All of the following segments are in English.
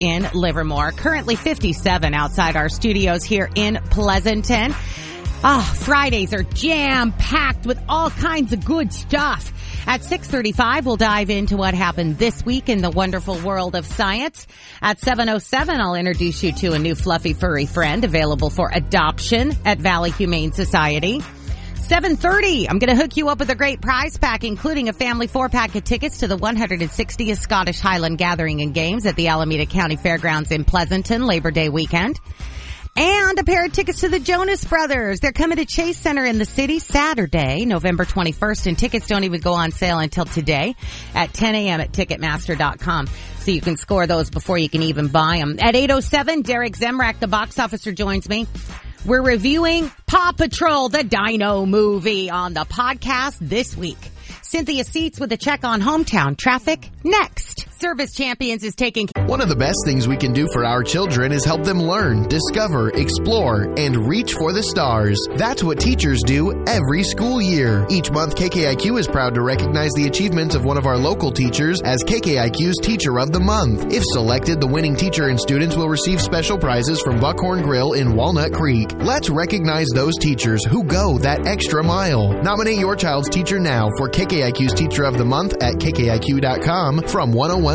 in Livermore. Currently 57 outside our studios here in Pleasanton. Fridays are jam-packed with all kinds of good stuff. At 6:35, we'll dive into what happened this week in the wonderful world of science. At 7:07, I'll introduce you to a new fluffy furry friend available for adoption at Valley Humane Society. 7:30, I'm going to hook you up with a great prize pack, including a family 4-pack of tickets to the 160th Scottish Highland Gathering and Games at the Alameda County Fairgrounds in Pleasanton, Labor Day weekend. And a pair of tickets to the Jonas Brothers. They're coming to Chase Center in the city Saturday, November 21st, and tickets don't even go on sale until today at 10 a.m. at Ticketmaster.com. So you can score those before you can even buy them. At 8:07, Derek Zemrak, the box officer, joins me. We're reviewing Paw Patrol, the Dino movie, on the podcast this week. Cynthia Seats with a check on hometown traffic next. Service Champions is taking... One of the best things we can do for our children is help them learn, discover, explore, and reach for the stars. That's what teachers do every school year. Each month, KKIQ is proud to recognize the achievements of one of our local teachers as KKIQ's Teacher of the Month. If selected, the winning teacher and students will receive special prizes from Buckhorn Grill in Walnut Creek. Let's recognize those teachers who go that extra mile. Nominate your child's teacher now for KKIQ's Teacher of the Month at KKIQ.com from 1017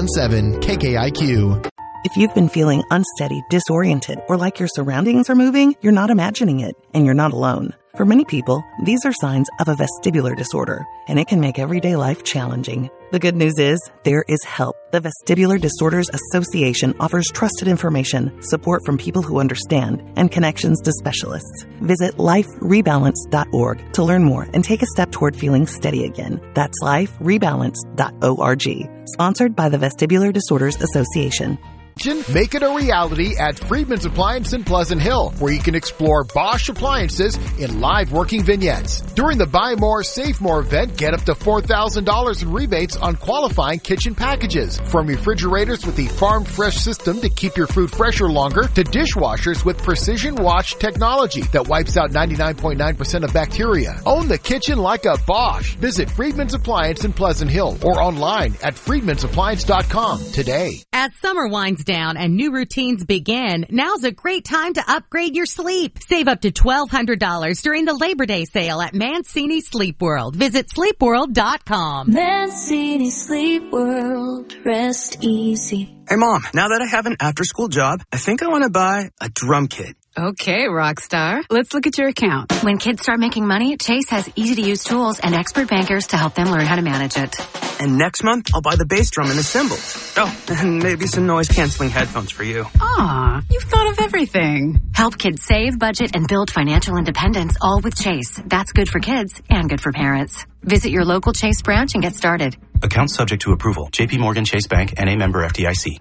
KKIQ. If you've been feeling unsteady, disoriented, or like your surroundings are moving, you're not imagining it, and you're not alone. For many people, these are signs of a vestibular disorder, and it can make everyday life challenging. The good news is, there is help. The Vestibular Disorders Association offers trusted information, support from people who understand, and connections to specialists. Visit liferebalance.org to learn more and take a step toward feeling steady again. That's liferebalance.org. Sponsored by the Vestibular Disorders Association. Make it a reality at Friedman's Appliance in Pleasant Hill, where you can explore Bosch appliances in live working vignettes. During the Buy More, Save More event, get up to $4,000 in rebates on qualifying kitchen packages. From refrigerators with the Farm Fresh system to keep your food fresher longer, to dishwashers with precision wash technology that wipes out 99.9% of bacteria. Own the kitchen like a Bosch. Visit Friedman's Appliance in Pleasant Hill or online at friedmansappliance.com today. As summer winds down and new routines begin, now's a great time to upgrade your sleep. Save up to $1,200 during the Labor Day sale at Mancini Sleep World. Visit sleepworld.com. Mancini Sleep World. Rest easy. Hey, Mom, now that I have an after-school job, I think I want to buy a drum kit. Okay, Rockstar. Let's look at your account. When kids start making money, Chase has easy-to-use tools and expert bankers to help them learn how to manage it. And next month, I'll buy the bass drum and the cymbals. Oh, and maybe some noise-canceling headphones for you. Aw, you've thought of everything. Help kids save, budget, and build financial independence, all with Chase. That's good for kids and good for parents. Visit your local Chase branch and get started. Account subject to approval. JP Morgan Chase Bank, N.A. member FDIC.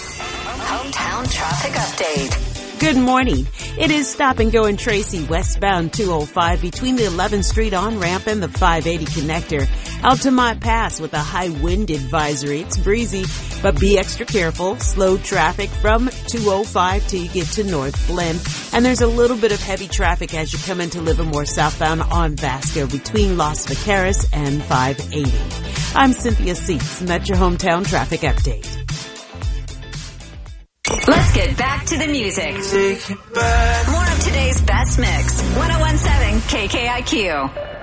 Hometown traffic update. Good morning. It is stop and go in Tracy westbound 205 between the 11th Street on-ramp and the 580 connector. Altamont Pass with a high wind advisory. It's breezy, but be extra careful. Slow traffic from 205 till you get to North Glen. And there's a little bit of heavy traffic as you come into Livermore southbound on Vasco between Los Vaqueros and 580. I'm Cynthia Seats, and that's your hometown traffic update. Let's get back to the music. More of today's best mix. 1017 KKIQ.